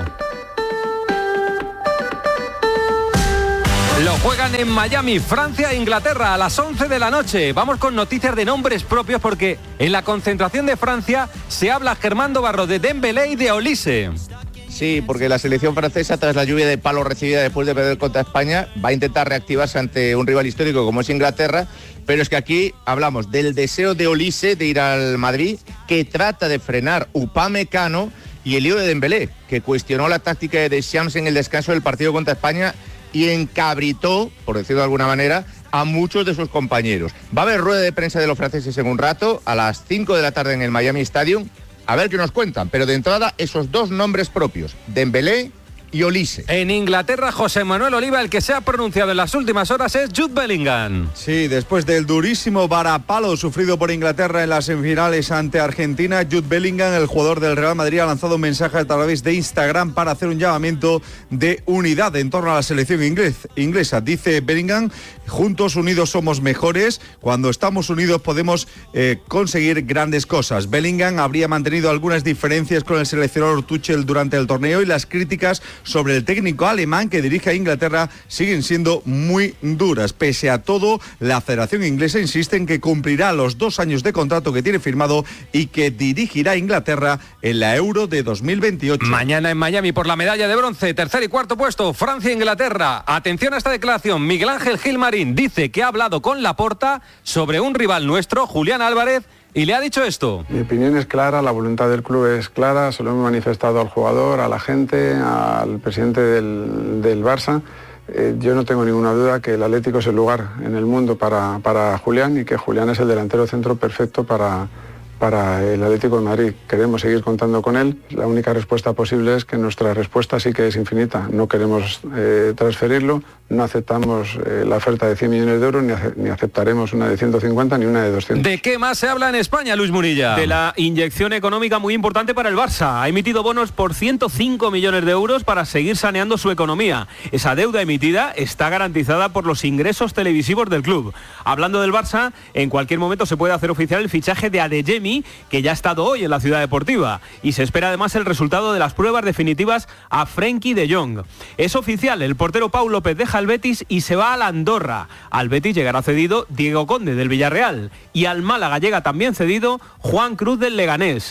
[SPEAKER 19] Lo juegan en Miami, Francia e Inglaterra a las once de la noche. Vamos con noticias de nombres propios porque en la concentración de Francia se habla, Germán Barro, de Dembélé y de Olise.
[SPEAKER 22] Sí, porque la selección francesa, tras la lluvia de palos recibida después de perder contra España, va a intentar reactivarse ante un rival histórico como es Inglaterra, pero es que aquí hablamos del deseo de Olise de ir al Madrid, que trata de frenar Upamecano, y el lío de Dembélé, que cuestionó la táctica de Deschamps en el descanso del partido contra España y encabritó, por decirlo de alguna manera, a muchos de sus compañeros. Va a haber rueda de prensa de los franceses en un rato, a las cinco de la tarde en el Miami Stadium. A ver qué nos cuentan, pero de entrada esos dos nombres propios, Dembélé y Olise.
[SPEAKER 19] En Inglaterra, José Manuel Oliva, el que se ha pronunciado en las últimas horas es Jude Bellingham.
[SPEAKER 23] Sí, después del durísimo varapalo sufrido por Inglaterra en las semifinales ante Argentina, Jude Bellingham, el jugador del Real Madrid, ha lanzado un mensaje a través de Instagram para hacer un llamamiento de unidad en torno a la selección inglés, inglesa. Dice Bellingham: juntos, unidos somos mejores, cuando estamos unidos podemos eh, conseguir grandes cosas. Bellingham habría mantenido algunas diferencias con el seleccionador Tuchel durante el torneo y las críticas sobre el técnico alemán que dirige a Inglaterra siguen siendo muy duras. Pese a todo, la Federación Inglesa insiste en que cumplirá los dos años de contrato que tiene firmado y que dirigirá a Inglaterra en la Euro de dos mil veintiocho.
[SPEAKER 19] Mañana en Miami por la medalla de bronce, tercer y cuarto puesto, Francia e Inglaterra. Atención a esta declaración. Miguel Ángel Gilmarín dice que ha hablado con Laporta sobre un rival nuestro, Julián Álvarez, y le ha dicho esto.
[SPEAKER 25] Mi opinión es clara, la voluntad del club es clara, se lo hemos manifestado al jugador, a la gente, al presidente del, del Barça. Eh, yo no tengo ninguna duda que el Atlético es el lugar en el mundo para, para Julián y que Julián es el delantero centro perfecto para, para el Atlético de Madrid. Queremos seguir contando con él. La única respuesta posible es que nuestra respuesta sí que es infinita. No queremos eh, transferirlo, no aceptamos eh, la oferta de cien millones de euros, ni, ace ni aceptaremos una de ciento cincuenta ni una de doscientos.
[SPEAKER 19] ¿De qué más se habla en España, Luis Munilla?
[SPEAKER 31] De la inyección económica muy importante para el Barça. Ha emitido bonos por ciento cinco millones de euros para seguir saneando su economía. Esa deuda emitida está garantizada por los ingresos televisivos del club. Hablando del Barça, en cualquier momento se puede hacer oficial el fichaje de Adeyemi, que ya ha estado hoy en la Ciudad Deportiva, y se espera además el resultado de las pruebas definitivas a Frenkie de Jong. Es oficial, el portero Pau López deja al Betis y se va a la Andorra. Al Betis llegará cedido Diego Conde del Villarreal y al Málaga llega también cedido Juan Cruz del Leganés.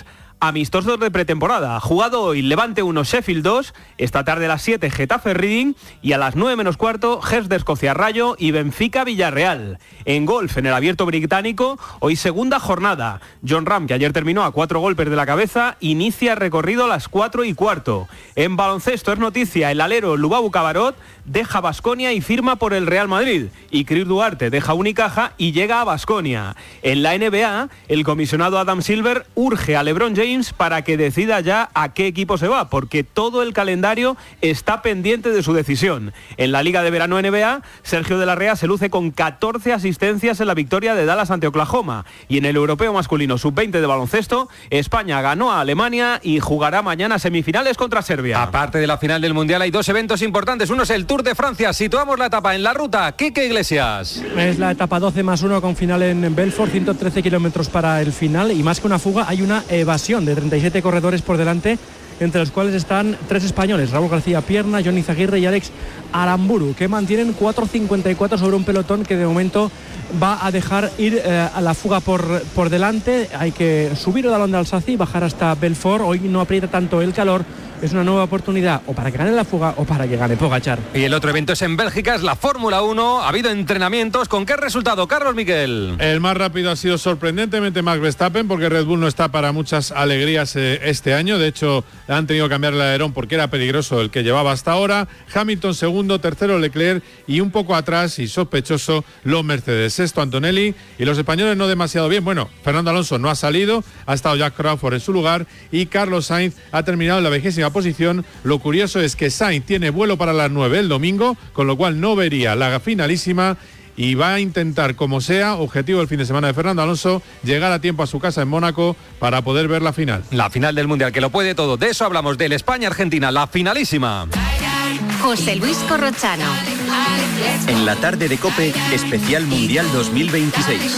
[SPEAKER 5] amistosos de pretemporada. Jugado hoy Levante uno, Sheffield dos, esta tarde a las siete Getafe Reading y a las nueve menos cuarto Gers de Escocia Rayo y Benfica Villarreal. En golf, en el Abierto Británico, hoy segunda jornada. Jon Rahm, que ayer terminó a cuatro golpes de la cabeza, inicia recorrido a las cuatro y cuarto. En baloncesto es noticia, el alero Lubau Cabarot deja Baskonia y firma por el Real Madrid. Y Chris Duarte deja Unicaja y llega a Baskonia. En la N B A, el comisionado Adam Silver urge a LeBron James para que decida ya a qué equipo se va, porque todo el calendario está pendiente de su decisión. En la Liga de Verano N B A, Sergio de la Rea se luce con catorce asistencias en la victoria de Dallas ante Oklahoma. Y en el Europeo Masculino sub veinte de baloncesto, España ganó a Alemania y jugará mañana semifinales contra Serbia.
[SPEAKER 19] Aparte de la final del Mundial, hay dos eventos importantes. Uno es el Tour de Francia. Situamos la etapa en la ruta. Quique Iglesias.
[SPEAKER 7] Es la etapa doce más uno con final en Belfort, ciento trece kilómetros para el final. Y más que una fuga, hay una evasión de treinta y siete corredores por delante, entre los cuales están tres españoles, Raúl García Pierna, Johnny Zaguirre y Alex Aramburu, que mantienen cuatro cincuenta y cuatro sobre un pelotón que de momento va a dejar ir eh, a la fuga por, por delante. Hay que subir el Dalón de Alsacia y bajar hasta Belfort. Hoy no aprieta tanto el calor. Es una nueva oportunidad o para que gane la fuga o para que gane Pogačar.
[SPEAKER 19] Y el otro evento es en Bélgica, es la Fórmula uno. Ha habido entrenamientos. ¿Con qué resultado, Carlos Miquel?
[SPEAKER 9] El más rápido ha sido sorprendentemente Max Verstappen, porque Red Bull no está para muchas alegrías eh, este año. De hecho, han tenido que cambiar el alerón porque era peligroso el que llevaba hasta ahora. Hamilton segundo, tercero Leclerc y un poco atrás y sospechoso los Mercedes. Sexto Antonelli y los españoles no demasiado bien. Bueno, Fernando Alonso no ha salido, ha estado Jack Crawford en su lugar y Carlos Sainz ha terminado en la vigésima posición. Lo curioso es que Sainz tiene vuelo para las nueve el domingo, con lo cual no vería la finalísima y va a intentar, como sea, objetivo del fin de semana de Fernando Alonso, llegar a tiempo a su casa en Mónaco para poder ver la final.
[SPEAKER 19] La final del Mundial, que lo puede todo. De eso hablamos, del España-Argentina, la finalísima.
[SPEAKER 3] José Luis Corrochano.
[SPEAKER 2] En la tarde de COPE, especial Mundial dos mil veintiséis.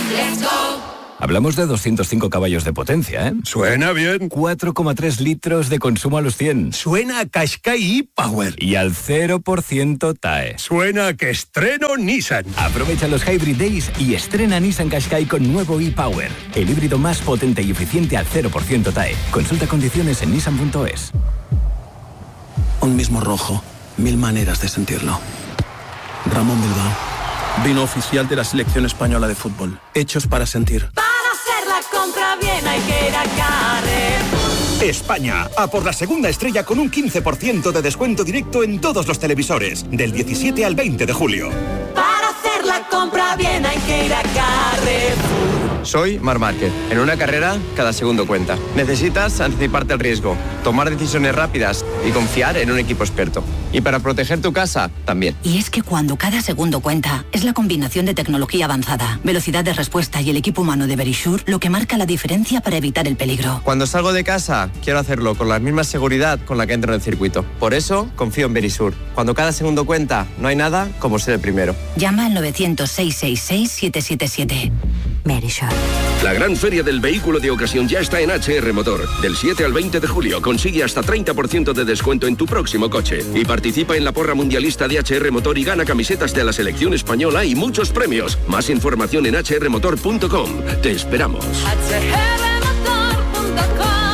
[SPEAKER 10] Hablamos de doscientos cinco caballos de potencia, ¿eh?
[SPEAKER 24] Suena bien.
[SPEAKER 10] cuatro coma tres litros de consumo a los cien.
[SPEAKER 24] Suena a Qashqai e-Power.
[SPEAKER 10] Y al cero por ciento T A E.
[SPEAKER 24] Suena a que estreno Nissan.
[SPEAKER 10] Aprovecha los Hybrid Days y estrena Nissan Qashqai con nuevo e-Power. El híbrido más potente y eficiente al cero por ciento T A E. Consulta condiciones en nissan punto es.
[SPEAKER 11] Un mismo rojo, mil maneras de sentirlo. Ramón Bilbao, vino oficial de la selección española de fútbol. Hechos para sentir.
[SPEAKER 12] Compra bien, hay que ir a Carrefour.
[SPEAKER 24] España, a por la segunda estrella con un quince por ciento de descuento directo en todos los televisores, del diecisiete al veinte de julio.
[SPEAKER 12] Para hacer la compra bien hay que ir a Carrefour.
[SPEAKER 26] Soy Marc Márquez. En una carrera, cada segundo cuenta. Necesitas anticiparte al riesgo, tomar decisiones rápidas y confiar en un equipo experto. Y para proteger tu casa, también.
[SPEAKER 27] Y es que cuando cada segundo cuenta, es la combinación de tecnología avanzada, velocidad de respuesta y el equipo humano de Verisure lo que marca la diferencia para evitar el peligro.
[SPEAKER 26] Cuando salgo de casa, quiero hacerlo con la misma seguridad con la que entro en el circuito. Por eso, confío en Verisure. Cuando cada segundo cuenta, no hay nada como ser el primero.
[SPEAKER 27] Llama al novecientos, seiscientos sesenta y seis, siete siete siete. Verisure.
[SPEAKER 24] La gran feria del vehículo de ocasión ya está en H R Motor. Del siete al veinte de julio consigue hasta treinta por ciento de descuento en tu próximo coche. Y participa en la porra mundialista de H R Motor y gana camisetas de la selección española y muchos premios. Más información en h r motor punto com. Te esperamos.
[SPEAKER 27] hache erre motor punto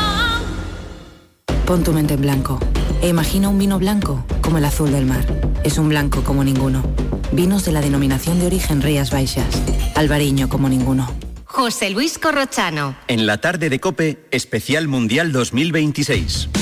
[SPEAKER 27] com. Pon tu mente en blanco e imagina un vino blanco como el azul del mar. Es un blanco como ninguno. Vinos de la denominación de origen Rías Baixas. Albariño como ninguno.
[SPEAKER 3] José Luis Corrochano.
[SPEAKER 2] En la tarde de COPE, especial Mundial dos mil veintiséis.